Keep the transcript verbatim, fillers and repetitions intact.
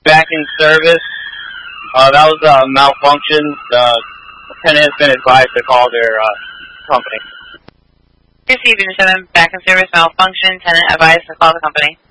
back in service. Uh, that was a malfunction. The tenant has been advised to call their uh, company. Receiving seven back in service malfunction. Tenant advised to call the company.